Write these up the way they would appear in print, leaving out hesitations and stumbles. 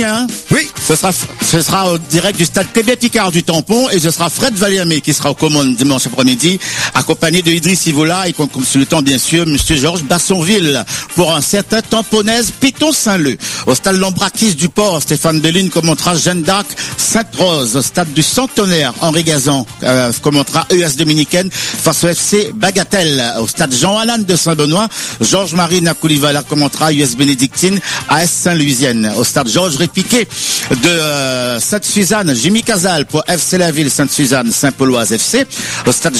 Hein? Oui. Ce sera au direct du stade Québec-Picard du Tampon et ce sera Fred Valiamé qui sera aux commandes dimanche après-midi, accompagné de Idriss Ivola et consultant bien sûr Monsieur Georges Bassonville pour un certain Tamponnaise Piton Saint-Leu. Au stade Lambrakis du Port, Stéphane Deline commentera Jeanne d'Arc Sainte-Rose. Au stade du Centenaire, Henri Gazan commentera ES Dominicaine face au FC Bagatelle. Au stade Jean-Alain de Saint-Benoît, Georges-Marie Nakoulivala commentera US Bénédictine AS Saint-Louisienne. Au stade Georges Répiquet de Sainte-Suzanne, Jimmy Casal pour FC La Ville Sainte-Suzanne, Saint-Pauloise FC. Au stade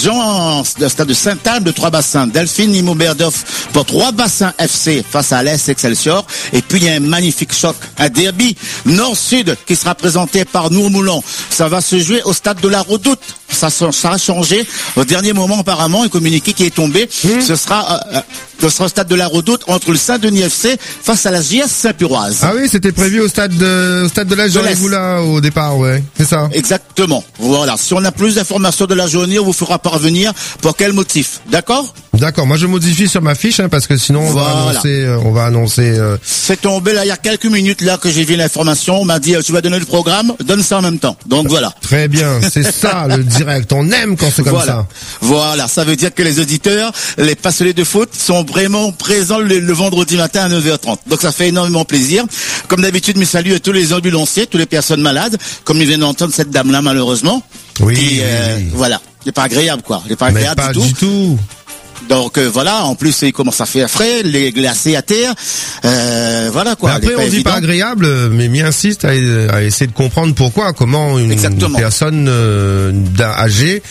de Sainte-Anne de Trois-Bassins, Delphine Imo-Berdoff pour Trois-Bassins FC face à l'Est Excelsior. Et puis il y a un magnifique choc, un derby nord-sud qui sera présenté par Nourmoulon. Ça va se jouer au stade de la Redoute. Ça a changé au dernier moment apparemment, un communiqué qui est tombé. Ce sera au stade de la Redoute entre le Saint-Denis FC face à la JS Saint-Puroise. Ah oui, c'était prévu au stade de la journée là au départ, ouais. C'est ça. Exactement. Voilà. Si on a plus d'informations de la journée, on vous fera parvenir pour quel motif. D'accord? D'accord. Moi, je modifie sur ma fiche, parce que sinon, on va annoncer. C'est tombé là, il y a quelques minutes là que j'ai vu l'information. On m'a dit, tu vas donner le programme, donne ça en même temps. Donc voilà. Très bien. C'est ça, le direct. On aime quand c'est comme ça. Voilà. Ça veut dire que les auditeurs, les passionnés de foot sont vraiment présents le vendredi matin à 9h30. Donc ça fait énormément plaisir. Comme d'habitude, mes saluts à tous les ambulanciers, toutes les personnes malades, comme ils viennent d'entendre cette dame-là malheureusement. Oui. Et voilà. C'est pas agréable quoi. C'est pas agréable du tout. Donc voilà, en plus il commence à faire frais, les glacés à terre, voilà quoi. Mais après on dit pas agréable, mais m'y insiste à essayer de comprendre comment une personne âgée,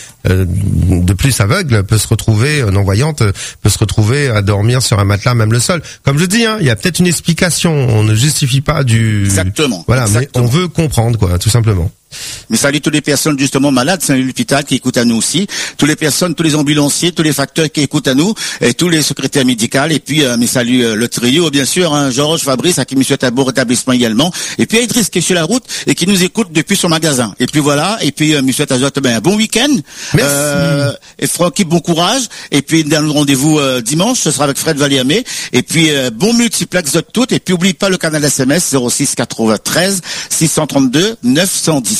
de plus aveugle, peut se retrouver non-voyante, peut se retrouver à dormir sur un matelas, même le sol. Comme je dis, il y a peut-être une explication. On ne justifie pas du. Exactement. Voilà, exactement. Mais on veut comprendre quoi, tout simplement. Mais salut toutes les personnes justement malades, c'est l'hôpital qui écoute à nous aussi, toutes les personnes, tous les ambulanciers, tous les facteurs qui écoutent à nous, et tous les secrétaires médicaux, et puis mes saluts le trio bien sûr, Georges, Fabrice, à qui me souhaite un beau rétablissement également, et puis Idriss qui est sur la route et qui nous écoute depuis son magasin. Et puis voilà, et puis me souhaite un bon week-end. Et Francky, bon courage, et puis dans le rendez-vous dimanche, ce sera avec Fred Valiamé, et puis bon multiplex de toutes, et puis oublie pas le canal SMS 06 93 632 910.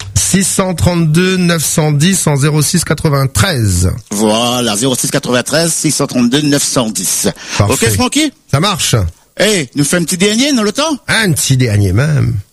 632 910 en 06 93. Voilà, 06 93 632 910. Parfait. Ok, Francky? Ça marche. Nous fait un petit dernier dans le temps? Un petit dernier même.